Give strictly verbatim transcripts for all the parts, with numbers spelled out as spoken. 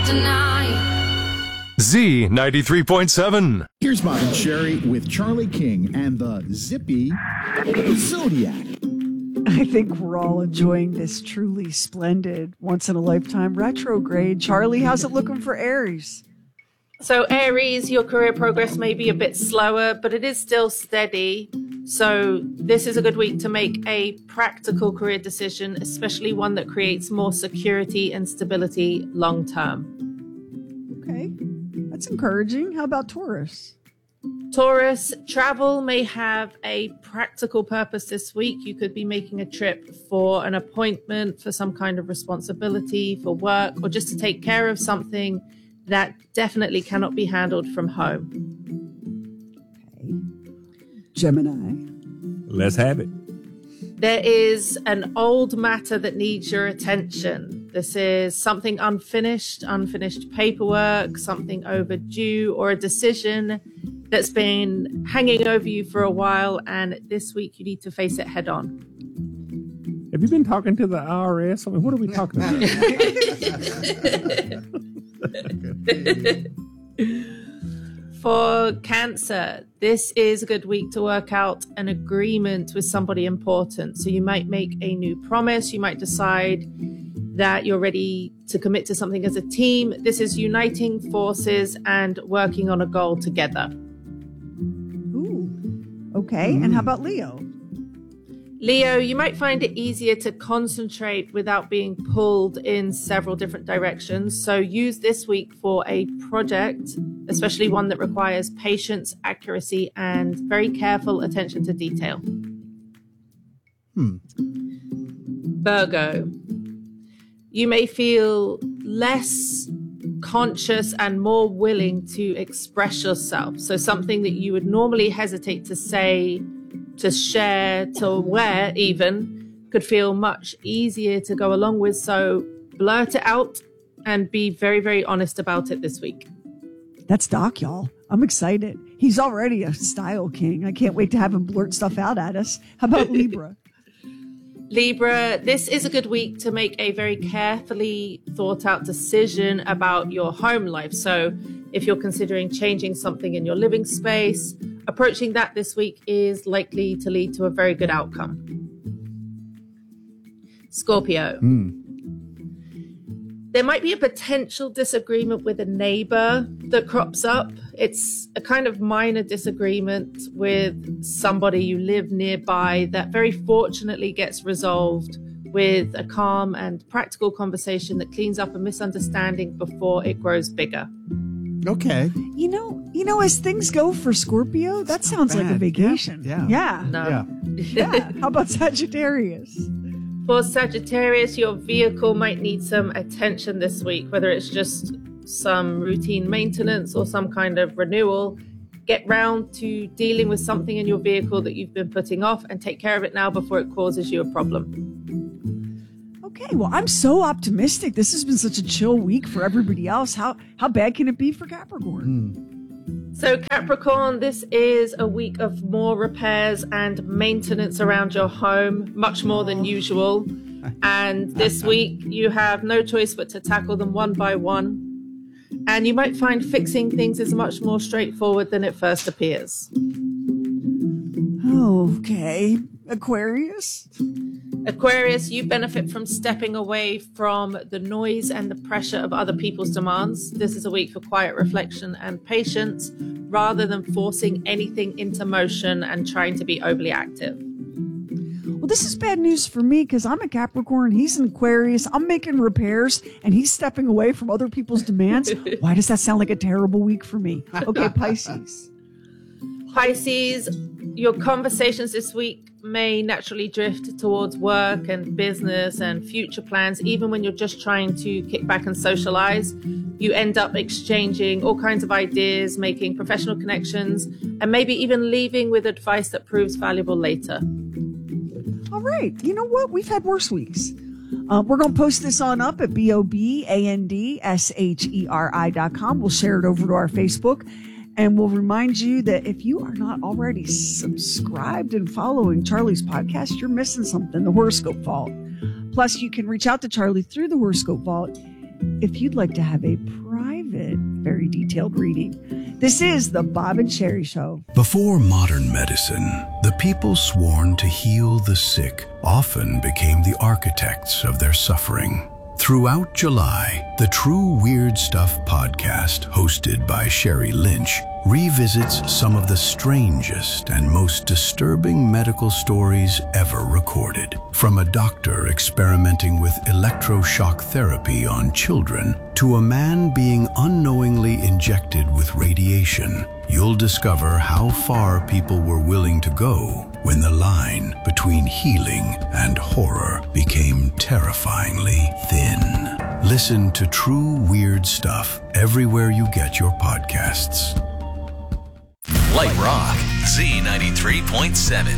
deny. Z ninety-three point seven. Here's Bob and Sherry with Charlie King and the Zippy Zodiac. I think we're all enjoying this truly splendid, once-in-a-lifetime retrograde. Charlie, how's it looking for Aries? So Aries, your career progress may be a bit slower, but it is still steady. So this is a good week to make a practical career decision, especially one that creates more security and stability long term. Okay, that's encouraging. How about Taurus? Taurus, travel may have a practical purpose this week. You could be making a trip for an appointment, for some kind of responsibility, for work, or just to take care of something that definitely cannot be handled from home. Okay. Gemini. Let's have it. There is an old matter that needs your attention. This is something unfinished, unfinished paperwork, something overdue, or a decision that's been hanging over you for a while, and this week you need to face it head on. Have you been talking to the I R S? I mean, what are we talking about? For Cancer, this is a good week to work out an agreement with somebody important. So you might make a new promise. You might decide that you're ready to commit to something as a team. This is uniting forces and working on a goal together. Ooh, okay. Mm. And how about Leo? Leo, you might find it easier to concentrate without being pulled in several different directions. So use this week for a project, especially one that requires patience, accuracy, and very careful attention to detail. Hmm. Virgo, you may feel less conscious and more willing to express yourself. So something that you would normally hesitate to say, to share, to wear even, could feel much easier to go along with. So blurt it out and be very, very honest about it this week. That's Doc, y'all. I'm excited. He's already a style king. I can't wait to have him blurt stuff out at us. How about Libra? Libra, this is a good week to make a very carefully thought out decision about your home life. So if you're considering changing something in your living space, approaching that this week is likely to lead to a very good outcome. Scorpio. Mm. There might be a potential disagreement with a neighbor that crops up. It's a kind of minor disagreement with somebody you live nearby that very fortunately gets resolved with a calm and practical conversation that cleans up a misunderstanding before it grows bigger. Okay. You know, you know, as things go for Scorpio, that sounds like a vacation. Yeah. Yeah. No. Yeah. Yeah. How about Sagittarius? For Sagittarius, your vehicle might need some attention this week, whether it's just some routine maintenance or some kind of renewal. Get round to dealing with something in your vehicle that you've been putting off and take care of it now before it causes you a problem. Okay, well, I'm so optimistic. This has been such a chill week for everybody else. How how bad can it be for Capricorn? Mm. So Capricorn, this is a week of more repairs and maintenance around your home, much more than usual. And this week you have no choice but to tackle them one by one. And you might find fixing things is much more straightforward than it first appears. Okay. Aquarius? Aquarius, you benefit from stepping away from the noise and the pressure of other people's demands. This is a week for quiet reflection and patience rather than forcing anything into motion and trying to be overly active. Well, this is bad news for me because I'm a Capricorn. He's an Aquarius. I'm making repairs and he's stepping away from other people's demands. Why does that sound like a terrible week for me? Okay, Pisces. Pisces, your conversations this week may naturally drift towards work and business and future plans. Even when you're just trying to kick back and socialize, you end up exchanging all kinds of ideas, making professional connections, and maybe even leaving with advice that proves valuable later. All right. You know what? We've had worse weeks. Uh, we're going to post this on up at B O B A N D S H E R I dot com. We'll share it over to our Facebook. And we'll remind you that if you are not already subscribed and following Charlie's podcast, you're missing something, the Horoscope Vault. Plus, you can reach out to Charlie through the Horoscope Vault if you'd like to have a private, very detailed reading. This is the Bob and Sherry Show. Before modern medicine, the people sworn to heal the sick often became the architects of their suffering. Throughout July, the True Weird Stuff podcast, hosted by Sherry Lynch, revisits some of the strangest and most disturbing medical stories ever recorded. From a doctor experimenting with electroshock therapy on children to a man being unknowingly injected with radiation, you'll discover how far people were willing to go when the line between healing and horror became terrifyingly thin. Listen to True Weird Stuff everywhere you get your podcasts. Light Rock, Z ninety-three point seven.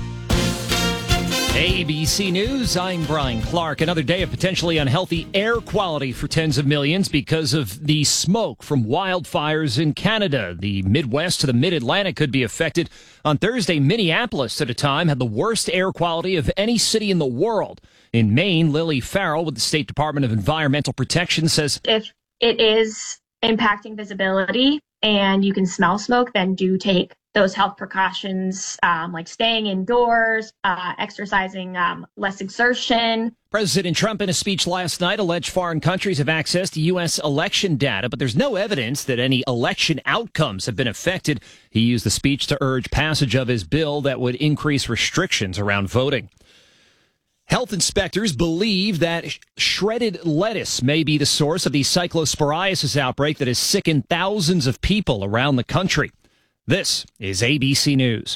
A B C News, I'm Brian Clark. Another day of potentially unhealthy air quality for tens of millions because of the smoke from wildfires in Canada. The Midwest to the Mid-Atlantic could be affected. On Thursday, Minneapolis at a time had the worst air quality of any city in the world. In Maine, Lily Farrell with the State Department of Environmental Protection says, if it is impacting visibility and you can smell smoke, then do take those health precautions, um, like staying indoors, uh, exercising um, less exertion. President Trump, in a speech last night, alleged foreign countries have access to U S election data, but there's no evidence that any election outcomes have been affected. He used the speech to urge passage of his bill that would increase restrictions around voting. Health inspectors believe that sh- shredded lettuce may be the source of the cyclosporiasis outbreak that has sickened thousands of people around the country. This is A B C News.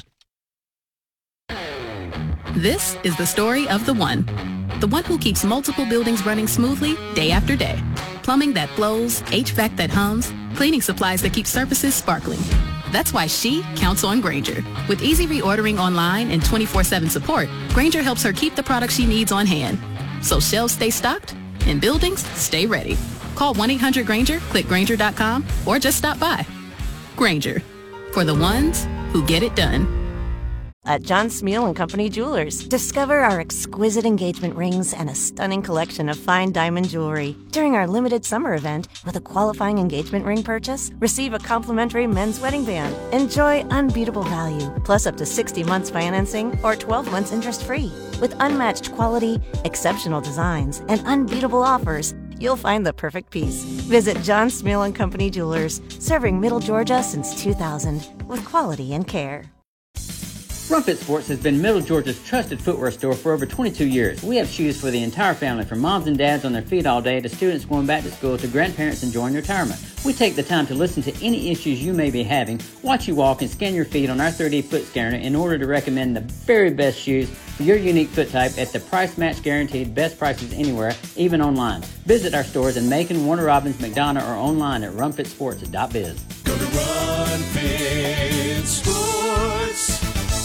This is the story of the one. The one who keeps multiple buildings running smoothly day after day. Plumbing that flows, H V A C that hums, cleaning supplies that keep surfaces sparkling. That's why she counts on Grainger. With easy reordering online and twenty-four seven support, Grainger helps her keep the products she needs on hand. So shelves stay stocked and buildings stay ready. Call one eight hundred Grainger, click Grainger dot com, or just stop by. Grainger, for the ones who get it done. At John Smeal and Company Jewelers, discover our exquisite engagement rings and a stunning collection of fine diamond jewelry. During our limited summer event, with a qualifying engagement ring purchase, receive a complimentary men's wedding band. Enjoy unbeatable value, plus up to sixty months financing or twelve months interest-free. With unmatched quality, exceptional designs, and unbeatable offers, you'll find the perfect piece. Visit John Smeal and Company Jewelers, serving Middle Georgia since two thousand, with quality and care. Rumpet Sports has been Middle Georgia's trusted footwear store for over twenty-two years. We have shoes for the entire family, from moms and dads on their feet all day to students going back to school to grandparents enjoying retirement. We take the time to listen to any issues you may be having, watch you walk, and scan your feet on our thirty foot scanner in order to recommend the very best shoes for your unique foot type at the price match guaranteed best prices anywhere, even online. Visit our stores in Macon, Warner Robins, McDonough, or online at rumpet sports dot biz. Go to Rumpet Sports.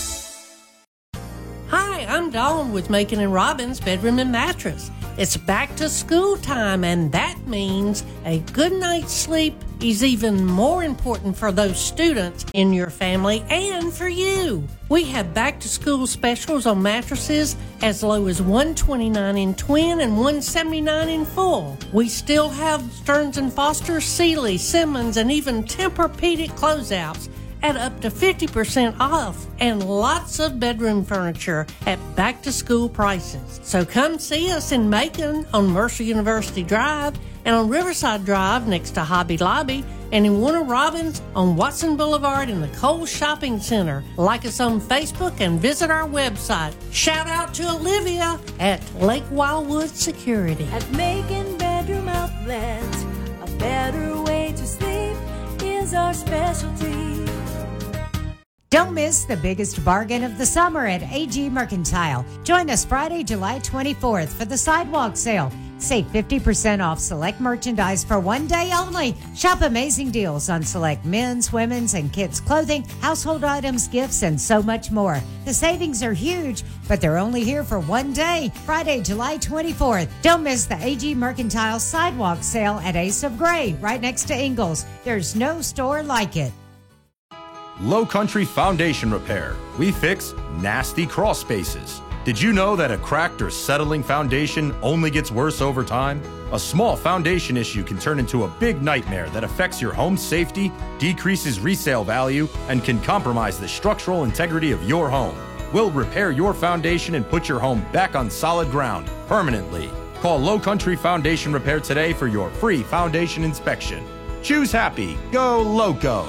Hi, I'm Dawn with Macon and Robbins Bedroom and Mattress. It's back to school time, and that means a good night's sleep is even more important for those students in your family and for you. We have back to school specials on mattresses as low as one hundred twenty-nine dollars in twin and one hundred seventy-nine dollars in full. We still have Stearns and Foster, Sealy, Simmons, and even Tempur-Pedic closeouts at up to fifty percent off, and lots of bedroom furniture at back-to-school prices. So come see us in Macon on Mercer University Drive, and on Riverside Drive next to Hobby Lobby, and in Warner Robins on Watson Boulevard in the Kohl's Shopping Center. Like us on Facebook and visit our website. Shout out to Olivia at Lake Wildwood Security. At Macon Bedroom Outlet, a better way to sleep is our specialty. Don't miss the biggest bargain of the summer at A G Mercantile. Join us Friday, July twenty-fourth for the sidewalk sale. Save fifty percent off select merchandise for one day only. Shop amazing deals on select men's, women's, and kids' clothing, household items, gifts, and so much more. The savings are huge, but they're only here for one day, Friday, July twenty-fourth. Don't miss the A G Mercantile sidewalk sale at Ace of Gray, right next to Ingles. There's no store like it. Low Country Foundation Repair. We fix nasty crawl spaces. Did you know that a cracked or settling foundation only gets worse over time? A small foundation issue can turn into a big nightmare that affects your home's safety, decreases resale value, and can compromise the structural integrity of your home. We'll repair your foundation and put your home back on solid ground permanently. Call Low Country Foundation Repair today for your free foundation inspection. Choose happy. Go Loco.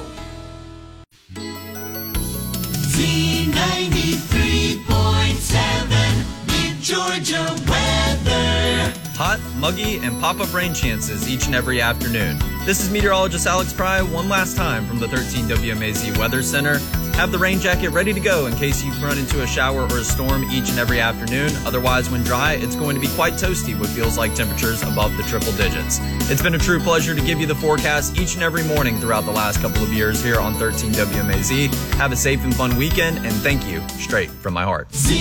Z ninety-three point seven Mid-Georgia weather. Hot, muggy, and pop-up rain chances each and every afternoon. This is meteorologist Alex Pry one last time from the thirteen W M A Z Weather Center. Have the rain jacket ready to go in case you run into a shower or a storm each and every afternoon. Otherwise, when dry, it's going to be quite toasty with feels like temperatures above the triple digits. It's been a true pleasure to give you the forecast each and every morning throughout the last couple of years here on thirteen W M A Z. Have a safe and fun weekend, and thank you straight from my heart. Z